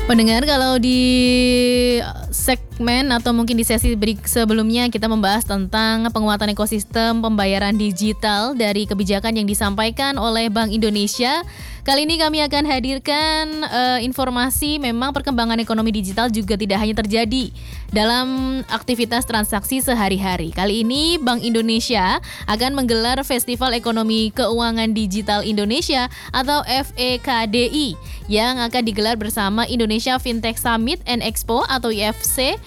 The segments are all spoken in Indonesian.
Pendengar, kalau di segmen atau mungkin di sesi sebelumnya kita membahas tentang penguatan ekosistem pembayaran digital dari kebijakan yang disampaikan oleh Bank Indonesia. Kali ini kami akan hadirkan informasi memang perkembangan ekonomi digital juga tidak hanya terjadi dalam aktivitas transaksi sehari-hari. Kali ini Bank Indonesia akan menggelar Festival Ekonomi Keuangan Digital Indonesia atau FEKDI yang akan digelar bersama Indonesia Fintech Summit and Expo atau IFC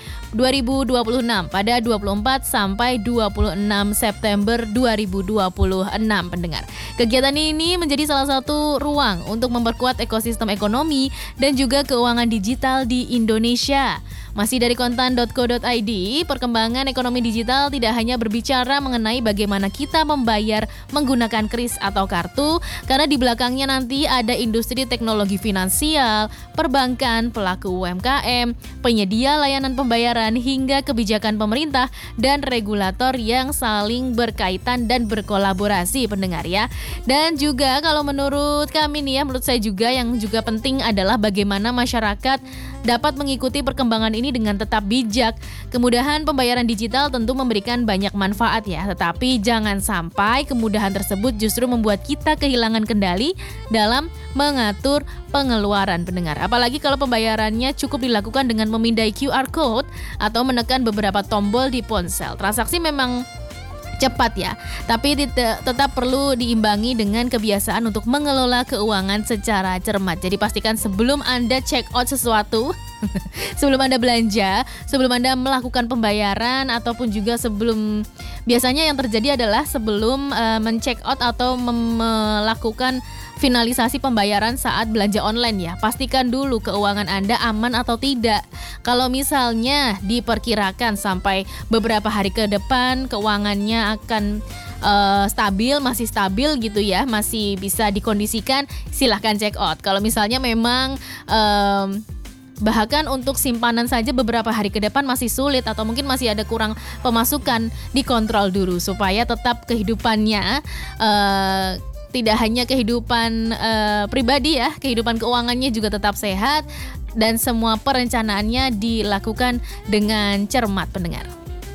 2026 pada 24 sampai 26 September 2026, pendengar. Kegiatan ini menjadi salah satu ruang untuk memperkuat ekosistem ekonomi dan juga keuangan digital di Indonesia. Masih dari kontan.co.id, perkembangan ekonomi digital tidak hanya berbicara mengenai bagaimana kita membayar menggunakan kris atau kartu, karena di belakangnya nanti ada industri teknologi finansial, perbankan, pelaku UMKM, penyedia layanan pembayaran, hingga kebijakan pemerintah dan regulator yang saling berkaitan dan berkolaborasi, pendengar ya. Dan juga kalau menurut kami nih ya, menurut saya juga yang juga penting adalah bagaimana masyarakat dapat mengikuti perkembangan ini dengan tetap bijak. Kemudahan pembayaran digital tentu memberikan banyak manfaat ya, tetapi jangan sampai kemudahan tersebut justru membuat kita kehilangan kendali dalam mengatur pengeluaran, pendengar. Apalagi kalau pembayarannya cukup dilakukan dengan memindai QR code atau menekan beberapa tombol di ponsel. Transaksi memang cepat ya, tapi tetap perlu diimbangi dengan kebiasaan untuk mengelola keuangan secara cermat. Jadi pastikan sebelum Anda check out sesuatu, sebelum Anda belanja, sebelum Anda melakukan pembayaran, ataupun juga sebelum, biasanya yang terjadi adalah sebelum men-check out atau melakukan finalisasi pembayaran saat belanja online ya. Pastikan dulu keuangan Anda aman atau tidak. Kalau misalnya diperkirakan sampai beberapa hari ke depan keuangannya akan masih stabil gitu ya, masih bisa dikondisikan, silahkan check out. Kalau misalnya memang bahkan untuk simpanan saja beberapa hari ke depan masih sulit atau mungkin masih ada kurang pemasukan, dikontrol dulu supaya tetap kehidupannya tidak hanya kehidupan pribadi ya, kehidupan keuangannya juga tetap sehat dan semua perencanaannya dilakukan dengan cermat, pendengar.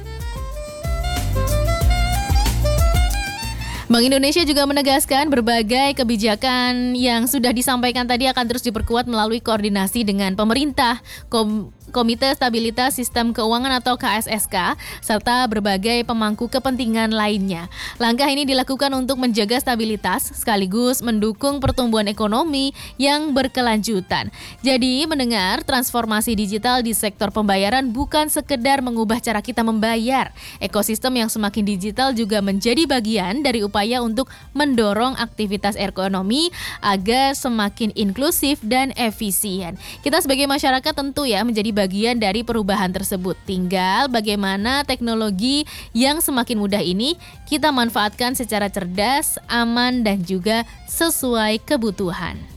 Bank Indonesia juga menegaskan berbagai kebijakan yang sudah disampaikan tadi akan terus diperkuat melalui koordinasi dengan pemerintah, Komite Stabilitas Sistem Keuangan atau KSSK, serta berbagai pemangku kepentingan lainnya. Langkah ini dilakukan untuk menjaga stabilitas sekaligus mendukung pertumbuhan ekonomi yang berkelanjutan. Jadi, mendengar, transformasi digital di sektor pembayaran bukan sekedar mengubah cara kita membayar. Ekosistem yang semakin digital juga menjadi bagian dari upaya untuk mendorong aktivitas ekonomi agar semakin inklusif dan efisien. Kita sebagai masyarakat tentu ya menjadi bagian dari perubahan tersebut. Tinggal bagaimana teknologi yang semakin mudah ini kita manfaatkan secara cerdas, aman, dan juga sesuai kebutuhan.